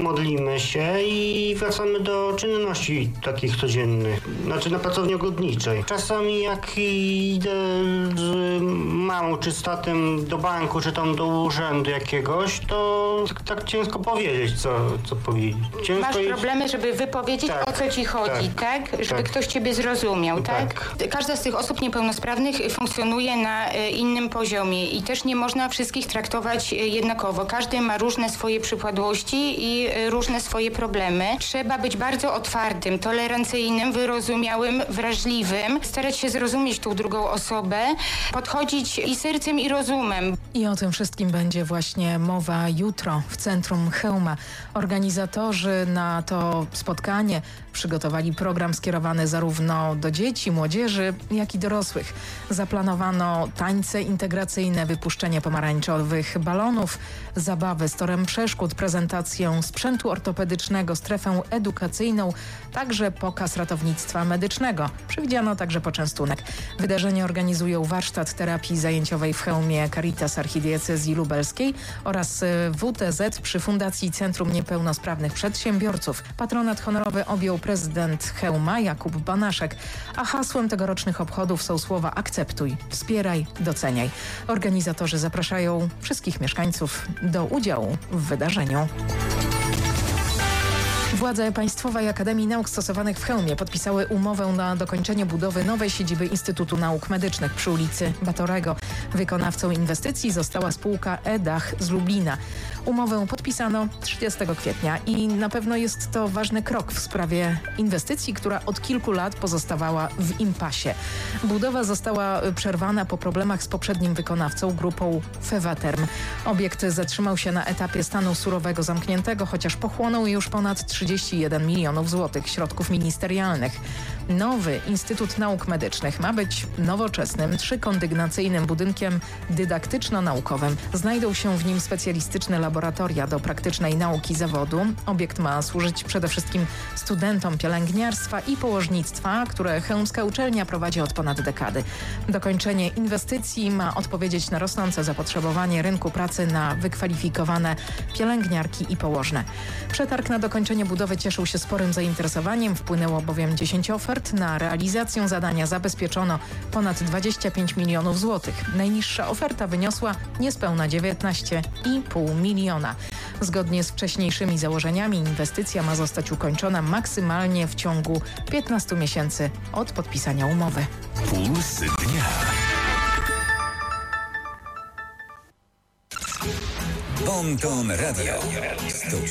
modlimy się i wracamy do czynności takich codziennych, znaczy na pracowni ogrodniczej. Czasami jak idę z mamą czy z tatem do banku, czy tam do urzędu jakiegoś, to tak ciężko powiedzieć, co powiedzieć. Masz problemy, żeby wypowiedzieć, o co ci chodzi, tak? Żeby ktoś ciebie zrozumiał, tak? Każda z tych osób niepełnosprawnych funkcjonuje na innym poziomie i też nie można wszystkich traktować jednakowo. Każdy ma różne swoje przypadłości i różne swoje problemy. Trzeba być bardzo otwartym, tolerancyjnym, wyrozumiałym, wrażliwym, starać się zrozumieć tą drugą osobę, podchodzić i sercem, i rozumem. I o tym wszystkim będzie właśnie mowa jutro w Centrum Chełma. Organizatorzy na to spotkanie przygotowali program skierowany zarówno do dzieci, młodzieży, jak i dorosłych. Zaplanowano tańce integracyjne, wypuszczenie pomarańczowych balonów, zabawy z torem przeszkód, prezentację sprzętu ortopedycznego, strefę edukacyjną, także pokaz ratownictwa medycznego. Przewidziano także poczęstunek. Wydarzenie organizują warsztat terapii zajęciowej w Chełmie Caritas Archidiecezji Lubelskiej oraz WTZ przy Fundacji Centrum Niepełnosprawnych Przedsiębiorców. Patronat honorowy objął prezydent Chełma Jakub Banaszek, a hasłem tegorocznych obchodów są słowa akceptuj, wspieraj, doceniaj. Organizatorzy zapraszają wszystkich mieszkańców do udziału w wydarzeniu. Władze Państwowej Akademii Nauk Stosowanych w Chełmie podpisały umowę na dokończenie budowy nowej siedziby Instytutu Nauk Medycznych przy ulicy Batorego. Wykonawcą inwestycji została spółka E-Dach z Lublina. Umowę podpisano 30 kwietnia i na pewno jest to ważny krok w sprawie inwestycji, która od kilku lat pozostawała w impasie. Budowa została przerwana po problemach z poprzednim wykonawcą, grupą Fewaterm. Obiekt zatrzymał się na etapie stanu surowego zamkniętego, chociaż pochłonął już ponad 31 milionów złotych środków ministerialnych. Nowy Instytut Nauk Medycznych ma być nowoczesnym, 3-kondygnacyjnym budynkiem dydaktyczno-naukowym. Znajdą się w nim specjalistyczne laboratoria do praktycznej nauki zawodu. Obiekt ma służyć przede wszystkim studentom pielęgniarstwa i położnictwa, które chełmska uczelnia prowadzi od ponad dekady. Dokończenie inwestycji ma odpowiedzieć na rosnące zapotrzebowanie rynku pracy na wykwalifikowane pielęgniarki i położne. Przetarg na dokończenie budowy cieszył się sporym zainteresowaniem. Wpłynęło bowiem 10 ofert. Na realizację zadania zabezpieczono ponad 25 milionów złotych. Najniższa oferta wyniosła niespełna 19,5 miliona. Zgodnie z wcześniejszymi założeniami inwestycja ma zostać ukończona maksymalnie w ciągu 15 miesięcy od podpisania umowy. Puls dnia. Bon Ton Radio.